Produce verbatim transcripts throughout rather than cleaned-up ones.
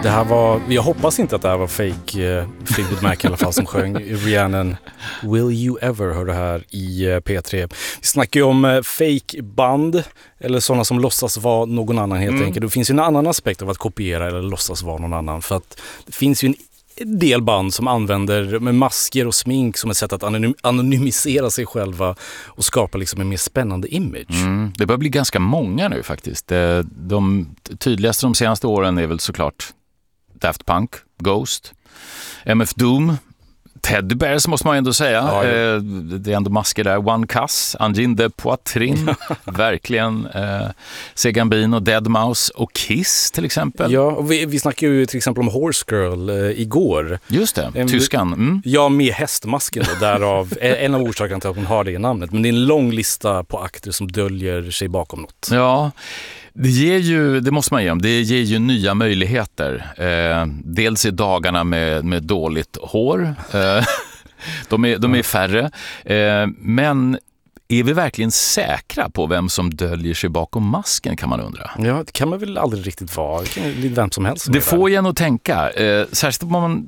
Det här var, jag hoppas inte att det här var fake eh, Fleetwood Mac i alla fall som sjöng Rhiannon Will You Ever, hör det här i eh, P tre. Vi snackar ju om eh, fake band eller sådana som låtsas vara någon annan helt mm. enkelt. Det finns ju en annan aspekt av att kopiera eller låtsas vara någon annan, för att det finns ju en del band som använder med masker och smink som ett sätt att anonym- anonymisera sig själva och skapa liksom en mer spännande image. Mm, det börjar bli ganska många nu faktiskt. De, de tydligaste de senaste åren är väl såklart Daft Punk, Ghost, M F Doom, Teddy Bears måste man ändå säga. Ja, ja. Det är ändå masker där. One Cuss, Angine de Poitrine, verkligen. Eh, Segambino, Deadmau5 och Kiss till exempel. Ja, och vi, vi snackade ju till exempel om Horse Girl eh, igår. Just det, en, tyskan. Mm. Ja, med hästmasken då, därav en av orsakerna till att hon har det namnet. Men det är en lång lista på akter som döljer sig bakom något. Ja, det ger ju, det måste man ge om, det ger ju nya möjligheter. Eh, dels i dagarna med, med dåligt hår. Eh, de, är, de är färre. Eh, men är vi verkligen säkra på vem som döljer sig bakom masken, kan man undra? Ja, det kan man väl aldrig riktigt vara. Det kan ju vem som helst. Som det får ju en att tänka. Eh, särskilt om man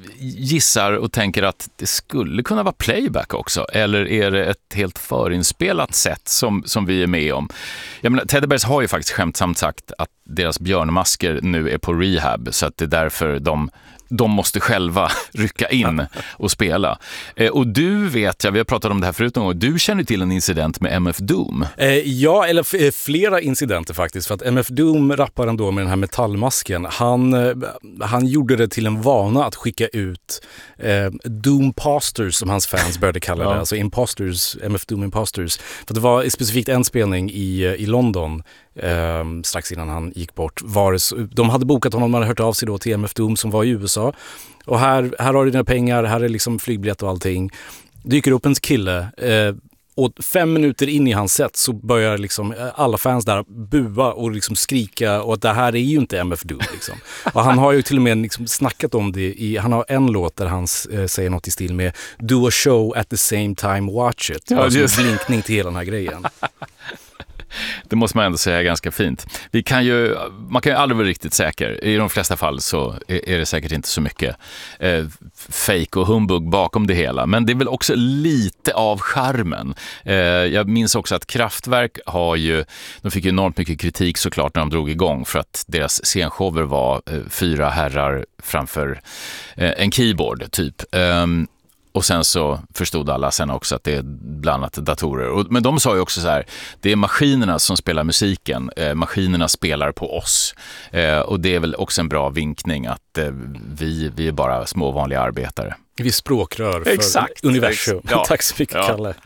gissar och tänker att det skulle kunna vara playback också, eller är det ett helt förinspelat sätt som, som vi är med om? Jag menar, Teddy Bears har ju faktiskt skämtsamt sagt att deras björnmasker nu är på rehab, så att det är därför de de måste själva rycka in och spela. Eh, och du vet, ja, vi har pratat om det här förut någon gång, du känner till en incident med M F Doom. Eh, ja, eller f- flera incidenter faktiskt, för att M F Doom, rapparen då med den här metallmasken, han, eh, han gjorde det till en vana att skicka ut eh, Doom Posters, som hans fans började kalla det, ja. Alltså imposters, M F Doom Imposters. För det var specifikt en spelning i, i London Um, strax innan han gick bort. Var det, de hade bokat honom, man hade hört av sig då till M F Doom som var i U S A. Och här, här har du dina pengar, här är liksom flygbiljett och allting. Dyker upp en kille eh, och fem minuter in i hans set så börjar liksom alla fans där bua och liksom skrika, och att det här är ju inte M F Doom liksom. Och han har ju till och med liksom snackat om det i, han har en låt där han eh, säger något i stil med do a show at the same time, watch it. Ja, alltså en blinkning till hela den här grejen. Det måste man ändå säga är ganska fint. Vi kan ju, man kan ju aldrig vara riktigt säker. I de flesta fall så är det säkert inte så mycket eh, fake och humbug bakom det hela. Men det är väl också lite av charmen. Eh, jag minns också att Kraftwerk har ju, de fick ju enormt mycket kritik såklart när de drog igång, för att deras scenshower var eh, fyra herrar framför eh, en keyboard typ. Um, Och sen så förstod alla sen också att det är bland annat datorer. Och, men de sa ju också så här, det är maskinerna som spelar musiken. Eh, maskinerna spelar på oss. Eh, och det är väl också en bra vinkning att eh, vi, vi är bara små vanliga arbetare. Vi är språkrör för Exakt. universum. Ja. Tack så mycket, ja. Kalle.